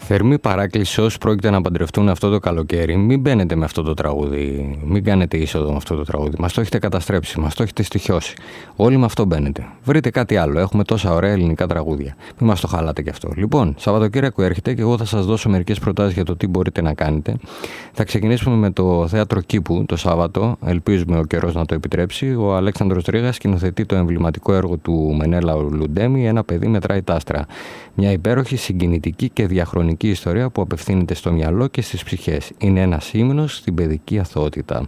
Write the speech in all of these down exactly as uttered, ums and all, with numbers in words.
Θερμή παράκληση όσοι πρόκειται να παντρευτούν αυτό το καλοκαίρι. Μην μπαίνετε με αυτό το τραγούδι. Μην κάνετε είσοδο με αυτό το τραγούδι. Μας το έχετε καταστρέψει. Μας το έχετε στοιχιώσει. Όλοι με αυτό μπαίνετε. Βρείτε κάτι άλλο. Έχουμε τόσα ωραία ελληνικά τραγούδια. Μην μας το χαλάτε κι αυτό. Λοιπόν, Σαββατοκύριακο έρχεται και εγώ θα σας δώσω μερικές προτάσεις για το τι μπορείτε να κάνετε. Θα ξεκινήσουμε με το Θέατρο Κήπου το Σάββατο. Ελπίζουμε ο καιρός να το επιτρέψει. Ο Αλέξανδρος Τρίγας σκηνοθετεί το εμβληματικό έργο του Μενέλα Λουντέμι, Ένα παιδί μετράει τ' άστρα. Μια υπέροχη, συγκινητική και διαχρονική ιστορία που απευθύνεται στο μυαλό και στις ψυχές. Είναι ένας ύμνος στην παιδική αθωότητα.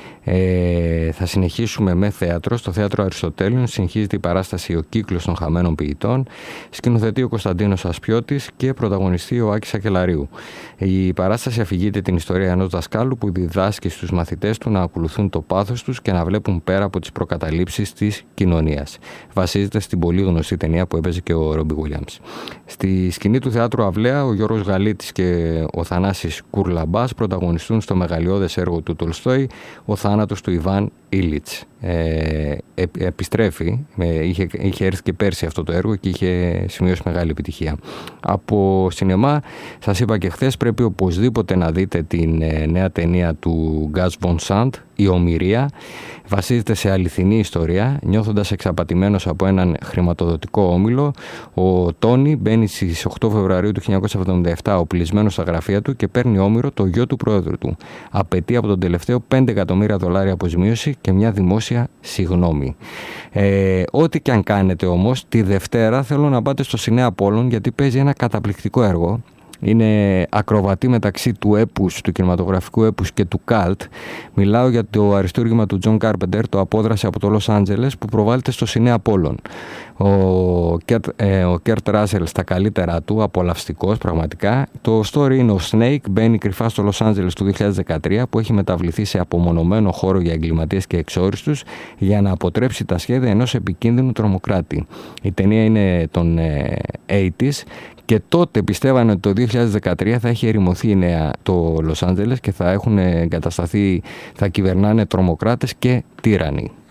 Ε, θα συνεχίσουμε με θέατρο. Στο Θέατρο Αριστοτέλειων συνεχίζεται η παράσταση «Ο κύκλος των χαμένων ποιητών». Σκηνοθετεί ο Κωνσταντίνος Ασπιώτης και πρωταγωνιστεί ο Άκης Ακελαρίου. Η παράσταση αφηγείται την ιστορία ενός δασκάλου που διδάσκει στους μαθητές του να ακολουθούν το πάθος τους και να βλέπουν πέρα από τις προκαταλήψεις της κοινωνίας. Βασίζεται στην πολύ γνωστή ταινία που έπαιζε και ο Ρόμπι Γουίλιαμς. Στη σκηνή του Θεάτρου Αυλαία, ο Γιώργος Γαλίτης και ο Θανάσης Κουρλαμπάς πρωταγωνιστούν στο μεγαλειώδες έργο του Τολστόη, ο θάνατος του Ιβάν Ήλιτς. Ε, επιστρέφει, ε, είχε, είχε έρθει και πέρσι αυτό το έργο και είχε σημειώσει μεγάλη επιτυχία. Από σινεμά, σας είπα και χθες, πρέπει οπωσδήποτε να δείτε την ε, νέα ταινία του Γκάς Βον Σαντ, «Η Ομηρία». Βασίζεται σε αληθινή ιστορία. Νιώθοντας εξαπατημένος από έναν χρηματοδοτικό όμιλο, ο Τόνι μπαίνει στις οκτώ Φεβρουαρίου του χίλια εννιακόσια εβδομήντα επτά οπλισμένος στα γραφεία του και παίρνει όμηρο το γιο του πρόεδρου του. Απαιτεί από τον τελευταίο πέντε εκατομμύρια δολάρια αποζημίωση και μια δημόσια συγγνώμη. Ε, ό,τι και αν κάνετε όμως, τη Δευτέρα θέλω να πάτε στο Σινέα Πόλων, γιατί παίζει ένα καταπληκτικό έργο. Είναι ακροβατή μεταξύ του έπους, του κινηματογραφικού έπους και του καλτ. Μιλάω για το αριστούργημα του Τζον Κάρπεντερ, το «Απόδραση από το Λος Άντζελες», που προβάλλεται στο Σινέα Πόλων. Ο Κέρτ, ε, ο Κέρτ Ράσελ στα καλύτερά του, απολαυστικός πραγματικά. Το story είναι ο Snake μπαίνει κρυφά στο Λος Άντζελες του δύο χιλιάδες δεκατρία, που έχει μεταβληθεί σε απομονωμένο χώρο για εγκληματίες και εξόριστους, για να αποτρέψει τα σχέδια ενός επικίνδυνου τρομοκράτη. Η ταινία είναι των ε, ογδόντα και τότε πιστεύανε ότι το δύο χιλιάδες δεκατρία θα έχει ερημωθεί η νέα το Λος Άντζελες και θα έχουν εγκατασταθεί, θα κυβερνάνε τρομοκράτες και τύρανοι.